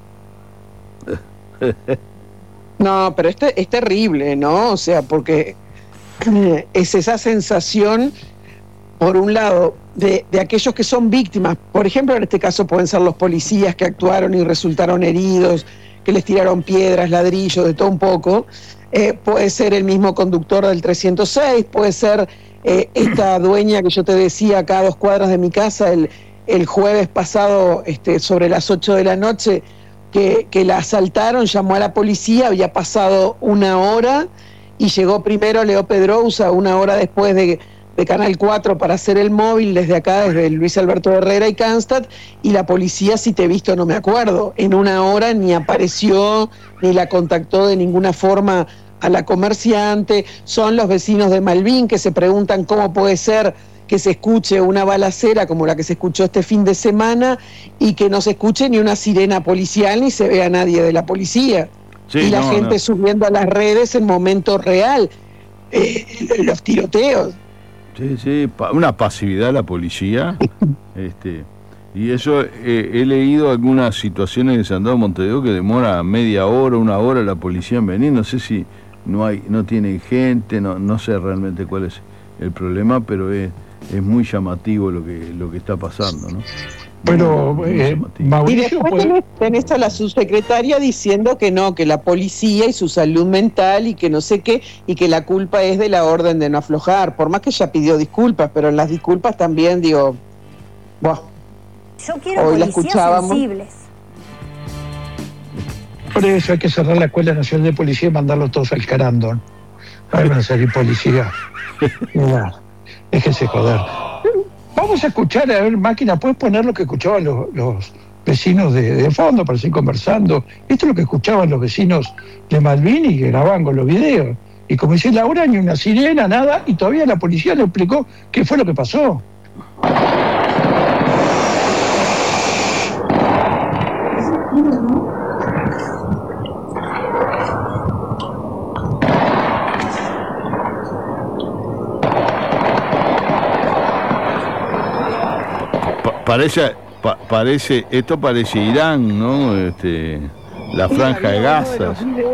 No, pero es terrible, ¿no? O sea, porque es esa sensación, por un lado, de aquellos que son víctimas. Por ejemplo, en este caso pueden ser los policías que actuaron y resultaron heridos, que les tiraron piedras, ladrillos, de todo un poco. Puede ser el mismo conductor del 306, puede ser esta dueña que yo te decía acá a 2 cuadras de mi casa el jueves pasado, sobre las 8 de la noche, que la asaltaron, llamó a la policía, había pasado 1 hora y llegó primero Leo Pedrousa 1 hora después de Canal 4 para hacer el móvil desde acá, desde Luis Alberto Herrera y Cannstatt, y la policía, si te he visto no me acuerdo, en 1 hora ni apareció, ni la contactó de ninguna forma a la comerciante. Son los vecinos de Malvin que se preguntan cómo puede ser que se escuche una balacera como la que se escuchó este fin de semana y que no se escuche ni una sirena policial ni se vea a nadie de la policía. Sí, y la gente subiendo a las redes en momento real los tiroteos. Sí, una pasividad la policía. Y eso, he leído algunas situaciones en San Antonio Montevideo que demora media hora, 1 hora la policía en venir. No sé si no tienen gente, no sé realmente cuál es el problema, pero es muy llamativo lo que está pasando, ¿no? Bueno, Mauricio, y después tenés a la subsecretaria diciendo que no, que la policía y su salud mental y que no sé qué, y que la culpa es de la orden de no aflojar, por más que ella pidió disculpas, pero en las disculpas también digo, yo quiero hoy policías sensibles. Por eso hay que cerrar la Escuela Nacional de Policía y mandarlos todos al Carandón. Ahí van a salir policía. Mira, déjese joder. Vamos a escuchar, a ver, Máquina, ¿puedes poner lo que escuchaban los vecinos de fondo para seguir conversando? Esto es lo que escuchaban los vecinos de Malvin y que grababan con los videos. Y como dice Laura, ni una sirena, nada, y todavía la policía le explicó qué fue lo que pasó. Esto parece Irán, ¿no? La franja de Gaza.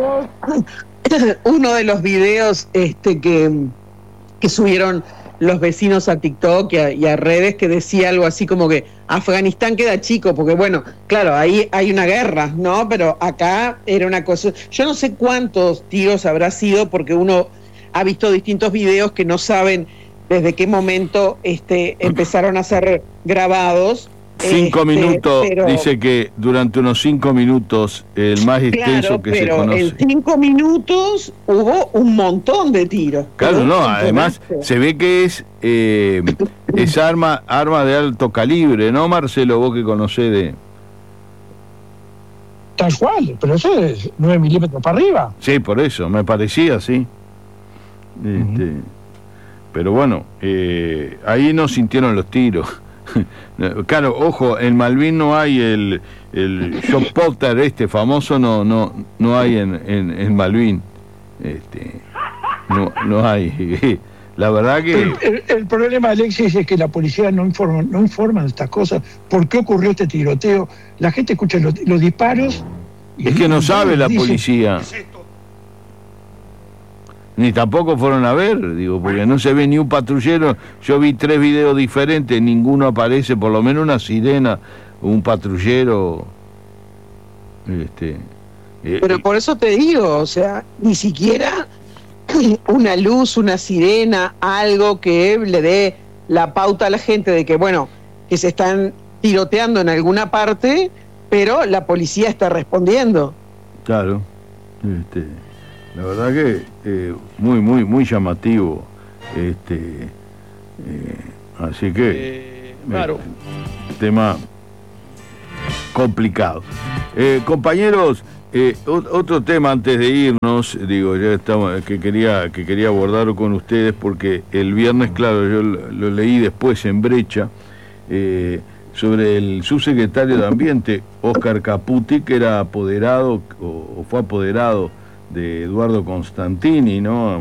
Uno de los videos que subieron los vecinos a TikTok y a redes, que decía algo así como que Afganistán queda chico, porque bueno, claro, ahí hay una guerra, ¿no? Pero acá era una cosa, yo no sé cuántos tiros habrá sido, porque uno ha visto distintos videos que no saben desde qué momento empezaron a ser grabados. 5 minutos, pero, dice que durante unos 5 minutos, el más extenso que se conoce. En 5 minutos hubo un montón de tiros. Claro, además se ve que es arma de alto calibre, ¿no, Marcelo? Vos que conocés de... Tal cual, pero eso es 9 milímetros para arriba. Sí, por eso, me parecía, sí. Pero bueno, ahí no sintieron los tiros. Claro, ojo, en Malvin no hay el Shock Potter famoso, no hay en Malvin. No hay. La verdad que... El problema, Alexis, es que la policía no informa de estas cosas. ¿Por qué ocurrió este tiroteo? La gente escucha los disparos... Es que no sabe la policía. Ni tampoco fueron a ver, digo, porque no se ve ni un patrullero. Yo vi 3 videos diferentes, ninguno aparece, por lo menos una sirena, un patrullero. Pero por eso te digo, o sea, ni siquiera una luz, una sirena, algo que le dé la pauta a la gente de que, bueno, que se están tiroteando en alguna parte, pero la policía está respondiendo. Claro, la verdad que muy llamativo, así que claro. Tema complicado. Compañeros, otro tema antes de irnos, digo, ya estamos, que quería abordar con ustedes, porque el viernes, claro, yo lo leí después en Brecha, sobre el subsecretario de Ambiente, Oscar Caputi, que era apoderado, o fue apoderado de Eduardo Constantini, ¿no?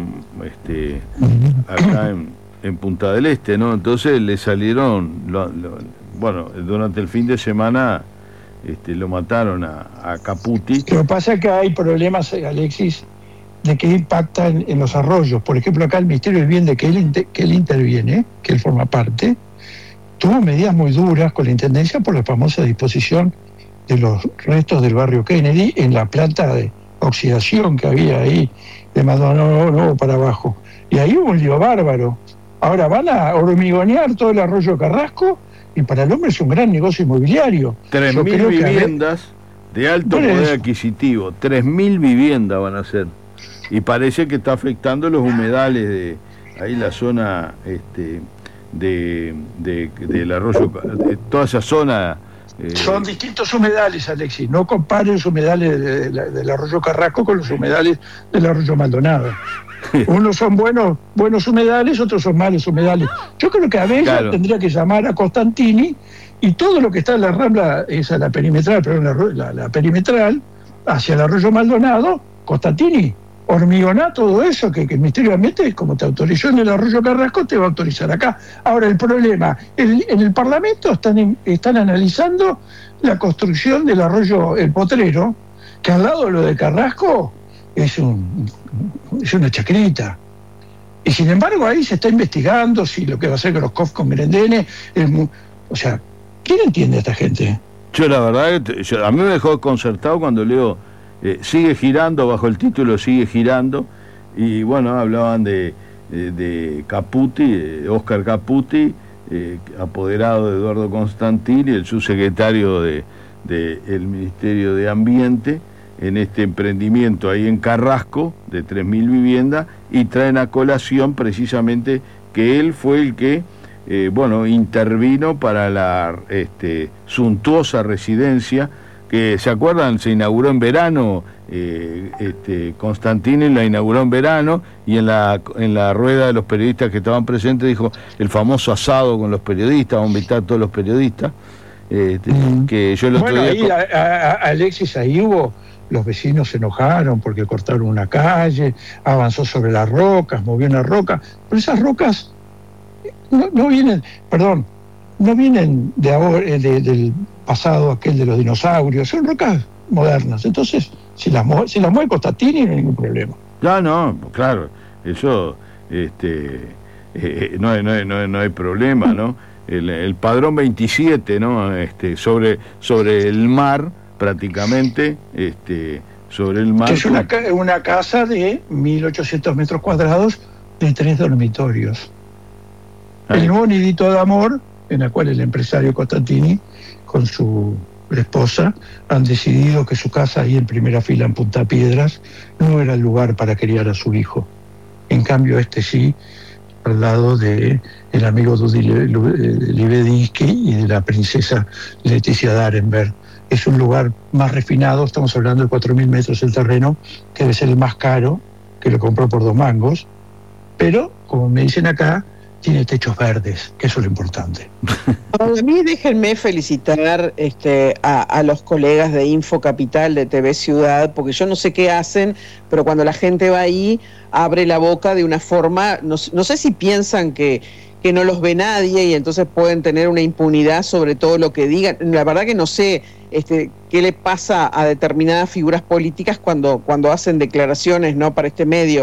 Acá en Punta del Este, ¿no? Entonces le salieron, bueno, durante el fin de semana lo mataron a Caputi. Lo que pasa es que hay problemas, Alexis, de que impacta en los arroyos. Por ejemplo, acá el Ministerio del Bien, de que él interviene, que él forma parte, tuvo medidas muy duras con la Intendencia por la famosa disposición de los restos del barrio Kennedy en la planta de oxidación que había ahí de Maldonado para abajo. Y ahí hubo un lío bárbaro. Ahora van a hormigonear todo el arroyo Carrasco, y para el hombre es un gran negocio inmobiliario. 3.000 viviendas de alto poder adquisitivo, 3.000 viviendas van a ser. Y parece que está afectando los humedales de ahí, la zona del arroyo, de toda esa zona. Son distintos humedales, Alexis. No comparen los humedales del arroyo Carrasco con los humedales del arroyo Maldonado. Unos son buenos humedales, otros son malos humedales. Yo creo que Abella tendría que llamar a Constantini, y todo lo que está en la Rambla, esa la perimetral, perdón, la perimetral, hacia el arroyo Maldonado, Constantini, hormigoná todo eso, que el Ministerio de Ambiente, como te autorizó en el arroyo Carrasco, te va a autorizar acá. Ahora, el problema, en el Parlamento están analizando la construcción del arroyo El Potrero, que al lado de lo de Carrasco es una chacrita. Y sin embargo ahí se está investigando si lo que va a hacer con los COF con Merendenes, o sea, ¿quién entiende a esta gente? Yo la verdad, a mí me dejó desconcertado cuando leo sigue girando, bajo el título Sigue girando, y bueno, hablaban de Caputi, Oscar Caputi, apoderado de Eduardo Constantini, el subsecretario del Ministerio de Ambiente, en este emprendimiento ahí en Carrasco de 3.000 viviendas, y traen a colación precisamente que él fue el que intervino para la suntuosa residencia que, ¿se acuerdan? Se inauguró en verano, Constantini la inauguró en verano, y en la rueda de los periodistas que estaban presentes dijo el famoso asado con los periodistas, vamos a invitar a todos los periodistas, que yo el otro día... Ahí, Alexis, ahí los vecinos se enojaron porque cortaron una calle, avanzó sobre las rocas, movió una roca, pero esas rocas no vienen de ahora, del pasado aquel de los dinosaurios, son rocas modernas. Entonces, si las mueve Constantini, no hay ningún problema. No, claro, eso no hay problema, ¿no? El padrón 27, ¿no? Sobre el mar, prácticamente, sobre el mar. Que es una casa de 1.800 metros cuadrados de 3 dormitorios. El nuevo nidito de amor, en el cual el empresario Constantini, con su esposa, han decidido que su casa ahí en primera fila en Punta Piedras no era el lugar para criar a su hijo. En cambio, sí, al lado de el amigo Dudi Libedinsky y de la princesa Leticia Darenberg. Es un lugar más refinado, estamos hablando de 4.000 metros el terreno, que debe ser el más caro, que lo compró por 2 mangos, pero, como me dicen acá, tiene techos verdes, que eso es lo importante. A mí déjenme felicitar a los colegas de Info Capital, de TV Ciudad, porque yo no sé qué hacen, pero cuando la gente va ahí, abre la boca de una forma, no sé si piensan que no los ve nadie y entonces pueden tener una impunidad sobre todo lo que digan. La verdad que no sé qué le pasa a determinadas figuras políticas cuando hacen declaraciones, ¿no?, para este medio.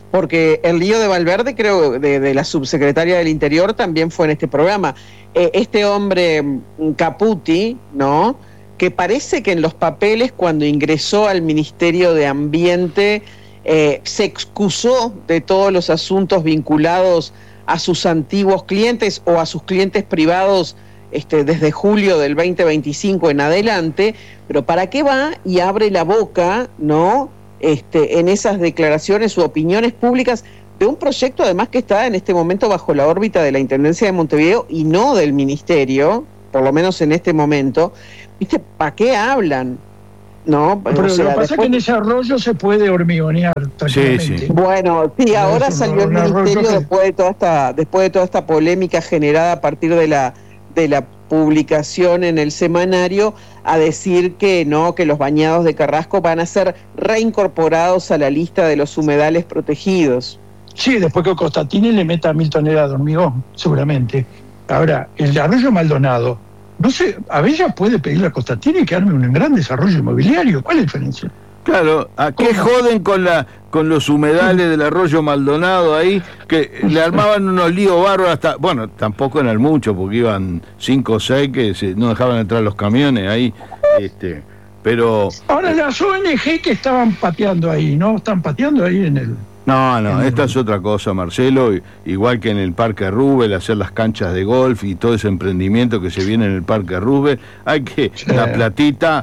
porque el lío de Valverde, creo, de la subsecretaria del Interior, también fue en este programa. Este hombre Caputi, ¿no?, que parece que en los papeles, cuando ingresó al Ministerio de Ambiente, se excusó de todos los asuntos vinculados a sus antiguos clientes o a sus clientes privados desde julio del 2025 en adelante, pero ¿para qué va y abre la boca, ¿no?, en esas declaraciones u opiniones públicas de un proyecto además que está en este momento bajo la órbita de la Intendencia de Montevideo y no del Ministerio, por lo menos en este momento? ¿Viste? ¿Para qué hablan? ¿No? Pero lo que pasa es que en ese arroyo se puede hormigonear. Sí. Bueno, sí, ahora salió el Ministerio después de toda esta polémica generada a partir de la publicación en el semanario, a decir que no, que los bañados de Carrasco van a ser reincorporados a la lista de los humedales protegidos. Sí, después que Constantini le meta 1000 toneladas de hormigón, seguramente. Ahora, el de Arroyo Maldonado, no sé, Abella puede pedirle a Constantini que arme un gran desarrollo inmobiliario. ¿Cuál es la diferencia? Claro, ¿a qué joden con los humedales del Arroyo Maldonado ahí? Que le armaban unos líos bárbaros hasta... Bueno, tampoco eran muchos, porque iban 5 o 6 que no dejaban entrar los camiones ahí, pero... Ahora las ONG que estaban pateando ahí, ¿no? Están pateando ahí en el... No, esta es otra cosa, Marcelo, igual que en el Parque Roosevelt, hacer las canchas de golf y todo ese emprendimiento que se viene en el Parque Roosevelt, hay que... Sí. La platita.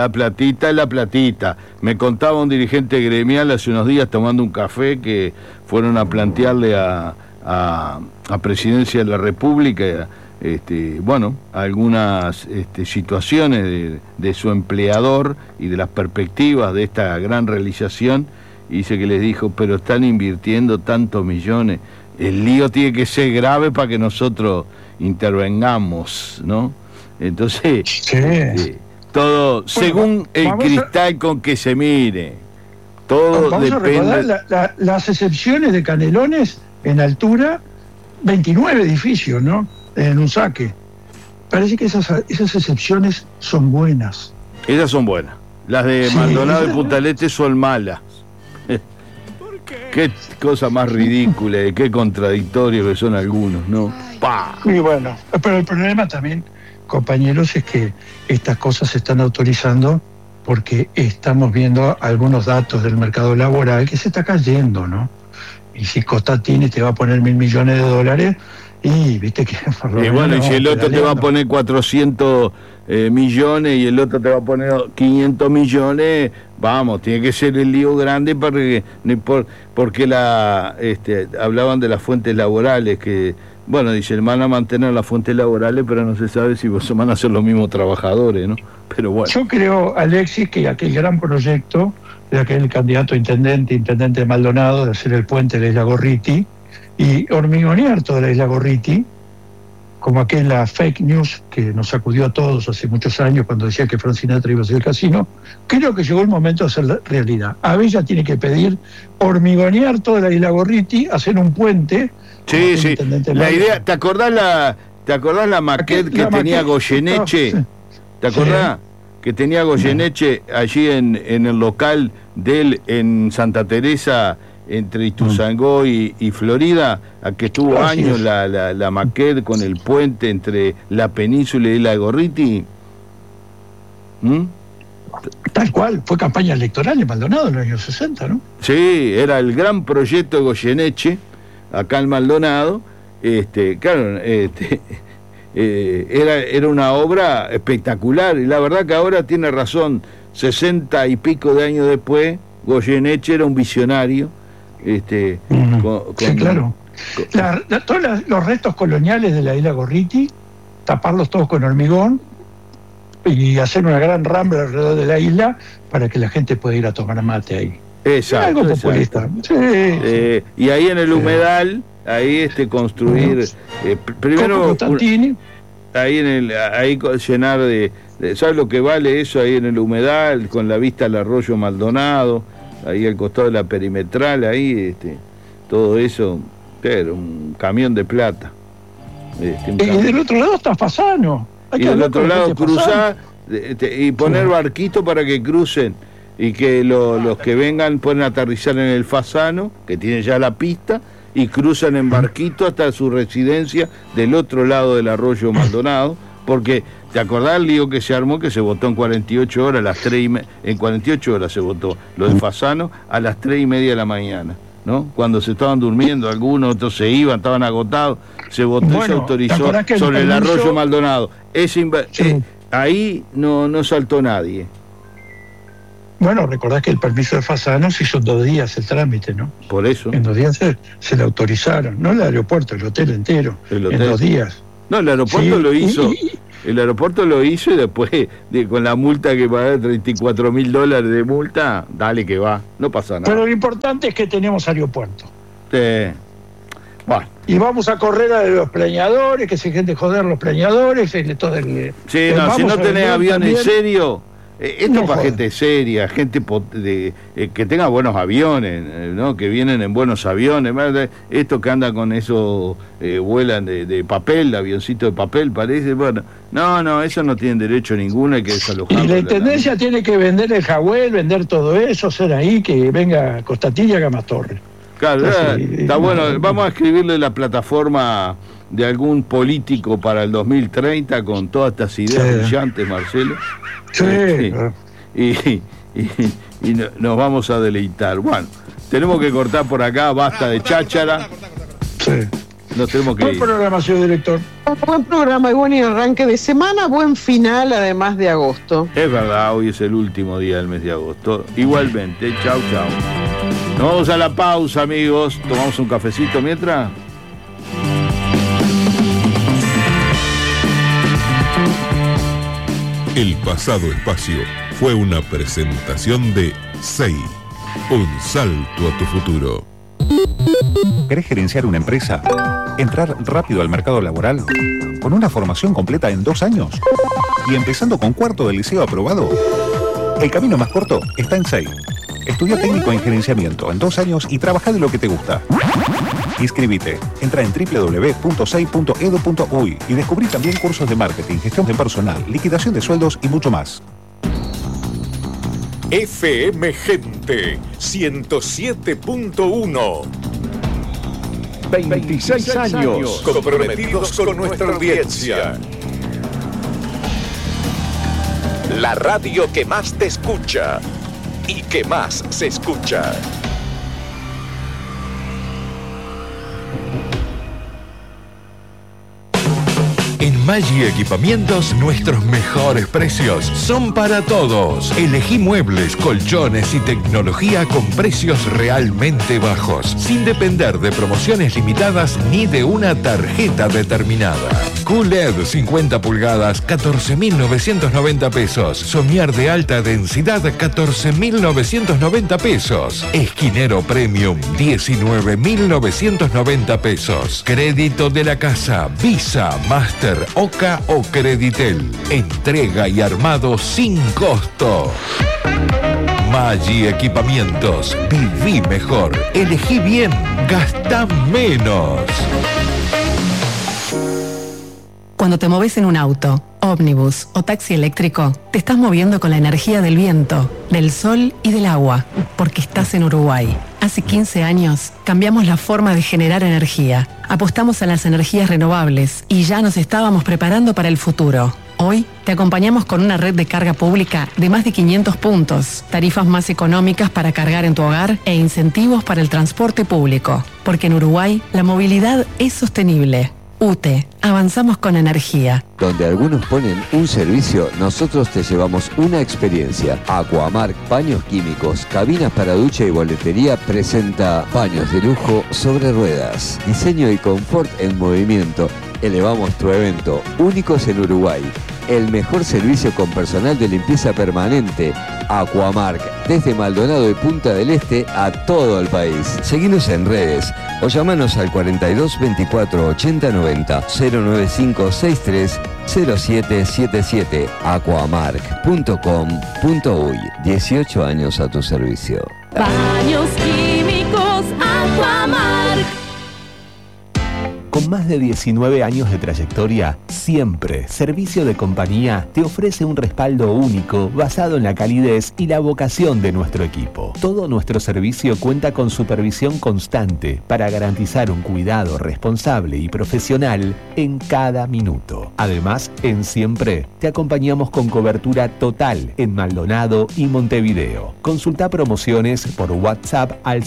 Me contaba un dirigente gremial hace unos días tomando un café que fueron a plantearle a Presidencia de la República algunas situaciones de su empleador y de las perspectivas de esta gran realización, y dice que les dijo, pero están invirtiendo tantos millones, el lío tiene que ser grave para que nosotros intervengamos, ¿no? Entonces... Sí. Todo, bueno, según el cristal con que se mire, todo vamos depende... a recordar las excepciones de Canelones en altura, 29 edificios, ¿no?, en un saque. Parece que esas excepciones son buenas. Esas son buenas. Las de Maldonado y Punta del Este son malas. Qué cosa más ridícula y qué contradictorio que son algunos, ¿no? ¡Pah! Y bueno, pero el problema también, compañeros, es que estas cosas se están autorizando porque estamos viendo algunos datos del mercado laboral que se está cayendo, ¿no? Y si Constantini te va a poner $1.000 millones, y viste que... Y bueno, y si el otro te va a poner 400 millones y el otro te va a poner 500 millones, vamos, tiene que ser el lío grande porque hablaban de las fuentes laborales que... Bueno, dicen, van a mantener las fuentes laborales, pero no se sabe si van a ser los mismos trabajadores, ¿no? Pero bueno. Yo creo, Alexis, que aquel gran proyecto de aquel candidato a intendente de Maldonado, de hacer el puente de la Isla Gorriti y hormigonear toda la Isla Gorriti, como aquella fake news que nos sacudió a todos hace muchos años cuando decía que Frank Sinatra iba a hacer el casino, creo que llegó el momento de hacer realidad. Abella tiene que pedir hormigonear toda la Isla Gorriti, hacer un puente... Sí. La idea, ¿te acordás la maquette que tenía Goyeneche? Sí. ¿Te acordás? Que tenía Goyeneche allí en el local de él en Santa Teresa, entre Ituzaingó y Florida, a que estuvo años la maquette con el puente entre la península y la Gorriti? Tal cual, fue campaña electoral en Maldonado en los años 60, ¿no? Sí, era el gran proyecto de Goyeneche acá en Maldonado, claro, era una obra espectacular, y la verdad que ahora tiene razón, 60 y pico de años después, Goyeneche era un visionario. Sí, claro. Todos los restos coloniales de la Isla Gorriti, taparlos todos con hormigón y hacer una gran rambla alrededor de la isla para que la gente pueda ir a tomar mate ahí. Exacto. Algo populista. Sí. Y ahí en el humedal, ahí construir primero ahí llenar de ¿sabes lo que vale eso ahí en el humedal con la vista al arroyo Maldonado, ahí al costado de la perimetral, ahí todo eso, pero un camión de plata. Y del otro lado está Fasano. Y del otro lado cruzar y poner barquitos para que crucen Y que los que vengan pueden aterrizar en el Fasano, que tiene ya la pista, y cruzan en barquito hasta su residencia del otro lado del arroyo Maldonado, porque ¿te acordás el lío que se armó, que se votó en 48 horas, en 48 horas se votó lo del Fasano a las 3:30 de la mañana, ¿no? Cuando se estaban durmiendo algunos, otros se iban, estaban agotados, se votó y se autorizó sobre el arroyo Maldonado. Ahí no saltó nadie. Bueno, recordás que el permiso de Fasano se hizo en 2 días el trámite, ¿no? Por eso. En 2 días se le autorizaron, no el aeropuerto, el hotel entero, en 2 días. No, el aeropuerto lo hizo. El aeropuerto lo hizo y después, con la multa que pagaba, $34.000 de multa, dale que va, no pasa nada. Pero lo importante es que tenemos aeropuerto. Bueno. Y vamos a correr a los planeadores, que se dejen de joder los planeadores. Si no tenés avión en serio, esto es para gente seria, gente que tenga buenos aviones, ¿no? Que vienen en buenos aviones. Esto que anda con eso, vuelan de papel, de avioncito de papel, parece. Bueno, no, eso no tienen derecho ninguno, hay que desalojarlo. Y la intendencia tiene que vender el Jagüel, vender todo eso, ser ahí, que venga Costatilla y haga más torres. Claro, está bueno. Vamos a escribirle la plataforma de algún político para el 2030 con todas estas ideas brillantes, Marcelo. Sí. Y nos vamos a deleitar. Bueno, tenemos que cortar por acá, basta de cháchara. Sí. Nos tenemos que ir. Buen programa, señor director. Buen programa y buen arranque de semana, buen final además de agosto. Es verdad, hoy es el último día del mes de agosto. Igualmente, chau. Nos vamos a la pausa, amigos. Tomamos un cafecito mientras. El pasado espacio fue una presentación de SEI. Un salto a tu futuro. ¿Querés gerenciar una empresa? ¿Entrar rápido al mercado laboral? ¿Con una formación completa en 2 años? ¿Y empezando con 4º del liceo aprobado? El camino más corto está en SEI. Estudia técnico en gerenciamiento en 2 años y trabaja de lo que te gusta. Inscribite. Entra en www.sei.edu.uy y descubrí también cursos de marketing, gestión de personal, liquidación de sueldos y mucho más. FM Gente 107.1. 26 años comprometidos con nuestra audiencia. La radio que más te escucha y que más se escucha. En Maggi Equipamientos, nuestros mejores precios son para todos. Elegí muebles, colchones y tecnología con precios realmente bajos, sin depender de promociones limitadas ni de una tarjeta determinada. QLED 50 pulgadas, 14.990 pesos. Somier de alta densidad, 14.990 pesos. Esquinero Premium, 19.990 pesos. Crédito de la casa, Visa, Master, Oca o Creditel. Entrega y armado sin costo. Maggi Equipamientos. Viví mejor. Elegí bien. Gastá menos. Cuando te moves en un auto, ómnibus o taxi eléctrico, te estás moviendo con la energía del viento, del sol y del agua, porque estás en Uruguay. Hace 15 años cambiamos la forma de generar energía, apostamos a las energías renovables y ya nos estábamos preparando para el futuro. Hoy te acompañamos con una red de carga pública de más de 500 puntos, tarifas más económicas para cargar en tu hogar e incentivos para el transporte público, porque en Uruguay la movilidad es sostenible. UTE, avanzamos con energía. Donde algunos ponen un servicio, nosotros te llevamos una experiencia. Aquamark Paños Químicos, cabinas para ducha y boletería presenta paños de lujo sobre ruedas. Diseño y confort en movimiento. Elevamos tu evento, únicos en Uruguay. El mejor servicio con personal de limpieza permanente. Aquamark, desde Maldonado y Punta del Este a todo el país. Seguinos en redes o llamanos al 42 24 80 90 095 63 0777 aquamark.com.uy. 18 años a tu servicio. Baños químicos Aquamark. Con Con más de 19 años de trayectoria, Siempre Servicio de Compañía te ofrece un respaldo único basado en la calidez y la vocación de nuestro equipo. Todo nuestro servicio cuenta con supervisión constante para garantizar un cuidado responsable y profesional en cada minuto. Además, en Siempre te acompañamos con cobertura total en Maldonado y Montevideo. Consulta promociones por WhatsApp al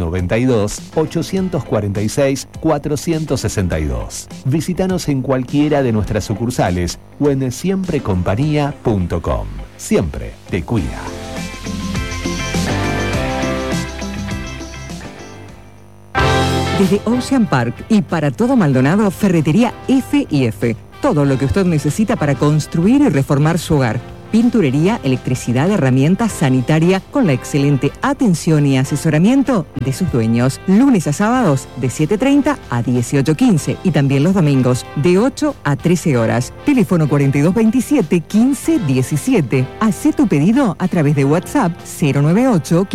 092-846-462. Visítanos en cualquiera de nuestras sucursales o en siemprecompañía.com. Siempre te cuida. Desde Ocean Park y para todo Maldonado, Ferretería F&F. Todo lo que usted necesita para construir y reformar su hogar. Pinturería, electricidad, herramientas, sanitaria, con la excelente atención y asesoramiento de sus dueños. Lunes a sábados de 7:30 a 18:15 y también los domingos de 8 a 13 horas. Teléfono 4227-1517. Hacé tu pedido a través de WhatsApp 098